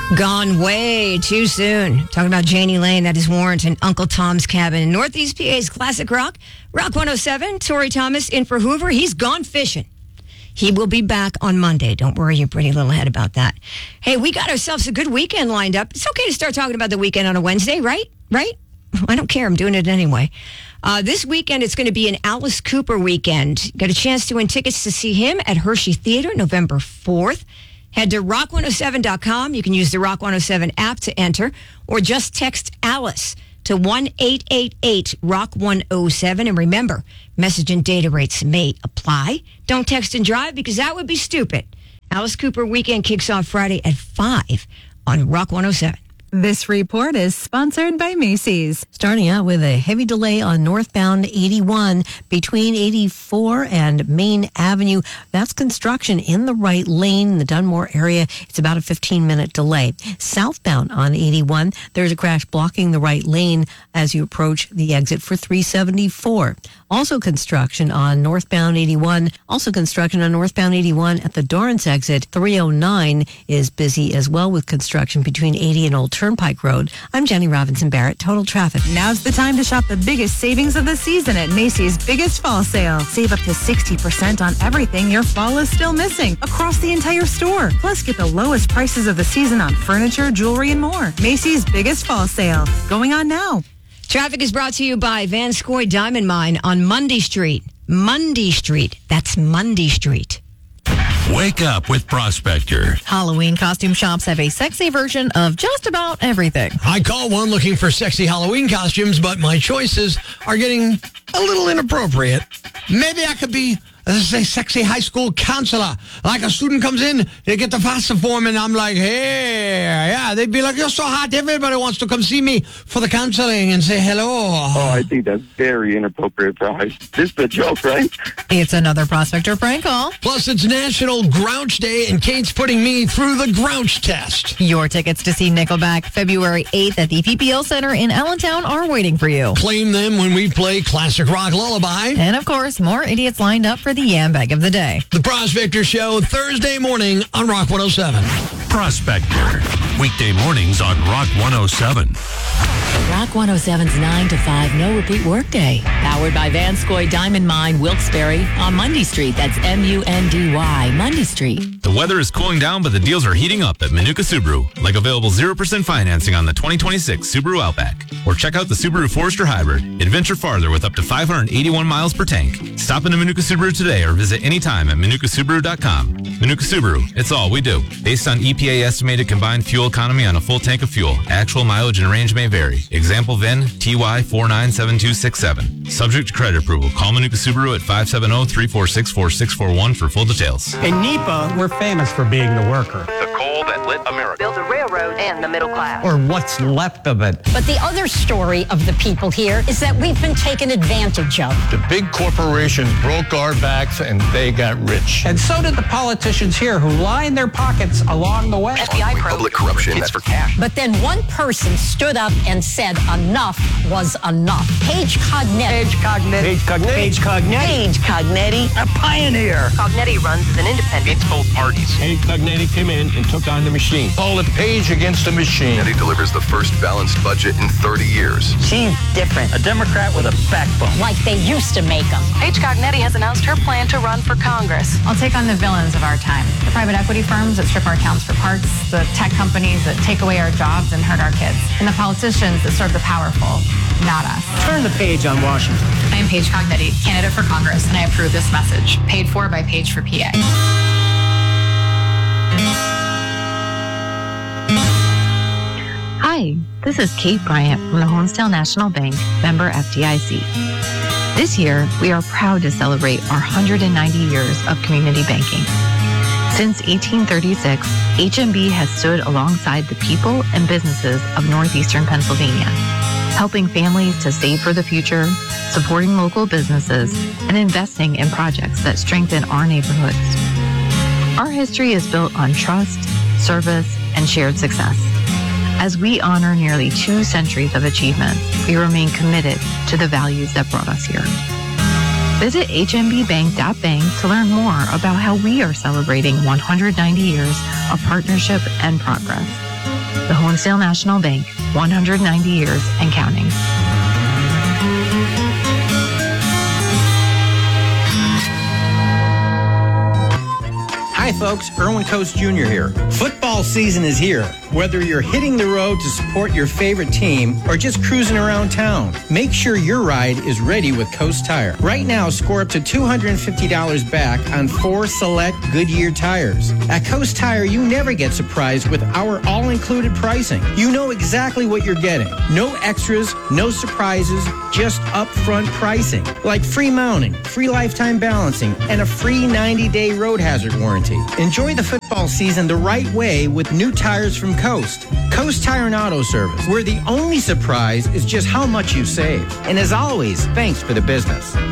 Gone way too soon. Talking about Janie Lane, that is Warrant and Uncle Tom's Cabin. Northeast PA's classic rock, Rock 107. Tori Thomas in for Hoover. He's gone fishing. He will be back on Monday. Don't worry your pretty little head about that. Hey, we got ourselves a good weekend lined up. It's okay to start talking about the weekend on a Wednesday, right? Right? I don't care. I'm doing it anyway. This weekend, it's going to be an Alice Cooper weekend. Got a chance to win tickets to see him at Hershey Theater November 4th. Head to rock107.com. You can use the Rock 107 app to enter, or just text Alice to 1-888-ROCK-107. And remember, message and data rates may apply. Don't text and drive because that would be stupid. Alice Cooper weekend kicks off Friday at 5 on Rock 107. This report is sponsored by Macy's. Starting out with a heavy delay on northbound 81 between 84 and Main Avenue. That's construction in the right lane in the Dunmore area. It's about a 15-minute delay. Southbound on 81, there's a crash blocking the right lane as you approach the exit for 374. Also construction on northbound 81. Also construction on northbound 81 at the Dorrance exit. 309 is busy as well with construction between 80 and Old Turnpike Road. I'm Jenny Robinson Barrett. Total traffic. Now's the time to shop the biggest savings of the season at Macy's Biggest Fall Sale. Save up to 60% on everything your fall is still missing across the entire store. Plus, get the lowest prices of the season on furniture, jewelry, and more. Macy's Biggest Fall Sale. Going on now. Traffic is brought to you by Vanscoy Diamond Mine on Mundy Street. Mundy Street. That's Mundy Street. Wake up with Prospector. Halloween costume shops have a sexy version of just about everything. I call one looking for sexy Halloween costumes, but my choices are getting a little inappropriate. Maybe I could be a sexy high school counselor. Like a student comes in, they get the FAFSA form, and I'm like, hey, yeah. They'd be like, you're so hot, everybody wants to come see me for the counseling and say hello. Oh, I think that's very inappropriate for high school. This is a joke, right? It's another Prospector prank call. Plus, it's National Grouch Day, and Kate's putting me through the Grouch test. Your tickets to see Nickelback February 8th at the PPL Center in Allentown are waiting for you. Claim them when we play Classic Rock Lullaby. And, of course, more idiots lined up for the Yam Bag of the Day. The Prospector Show, Thursday morning on Rock 107. Prospector. Weekday mornings on Rock 107. Rock 107's 9 to 5 no repeat workday. Powered by Vanscoy Diamond Mine, Wilkes-Barre on Mundy Street. That's M-U-N-D-Y, Mundy Street. The weather is cooling down, but the deals are heating up at Manuka Subaru. Like available 0% financing on the 2026 Subaru Outback. Or check out the Subaru Forester Hybrid. Adventure farther with up to 581 miles per tank. Stop into Manuka Subaru today or visit anytime at ManukaSubaru.com. Manuka Subaru, it's all we do. Based on EPA estimated combined fuel economy on a full tank of fuel, actual mileage and range may vary. Example VIN TY497267. Subject to credit approval. Call Manuka Subaru at 570-346-4641 for full details. In NEPA, we're famous for being the worker. The coal that lit America. Build a railroad and the middle class. Or what's left of it. But the other story of the people here is that we've been taken advantage of. The big corporations broke our backs and they got rich. And so did the politicians here who lined their pockets along the way. FBI public corruption. It's for cash. But then one person stood up and said enough was enough. Paige Cognetti. Paige Cognetti. A pioneer. Cognetti runs as an independent. It's both parties. Paige Cognetti came in and took on the machine. Call it Page against the machine. Cognetti delivers the first balanced budget in 30 years. She's different. A Democrat with a backbone. Like they used to make them. Paige Cognetti has announced her plan to run for Congress. I'll take on the villains of our time. The private equity firms that strip our towns for parts, the tech companies that take away our jobs and hurt our kids, and the politicians that serve the powerful, not us. Turn the page on Washington. I am Paige Cognetti, candidate for Congress, and I approve this message. Paid for by Paige for PA. Hi, this is Kate Bryant from the Honesdale National Bank, member FDIC. This year, we are proud to celebrate our 190 years of community banking. Since 1836, HNB has stood alongside the people and businesses of northeastern Pennsylvania, helping families to save for the future, supporting local businesses, and investing in projects that strengthen our neighborhoods. Our history is built on trust, service, and shared success. As we honor nearly 2 centuries of achievement, we remain committed to the values that brought us here. Visit hnbbank.bank to learn more about how we are celebrating 190 years of partnership and progress. The Honesdale National Bank, 190 years and counting. Hi folks, Erwin Coates Jr. here. Football season is here. Whether you're hitting the road to support your favorite team or just cruising around town, make sure your ride is ready with Coast Tire. Right now, score up to $250 back on 4 select Goodyear tires. At Coast Tire, you never get surprised with our all-included pricing. You know exactly what you're getting. No extras, no surprises, just upfront pricing. Like free mounting, free lifetime balancing, and a free 90-day road hazard warranty. Enjoy the football season the right way with new tires from Coast. Coast Tire and Auto Service, where the only surprise is just how much you save. And as always, thanks for the business.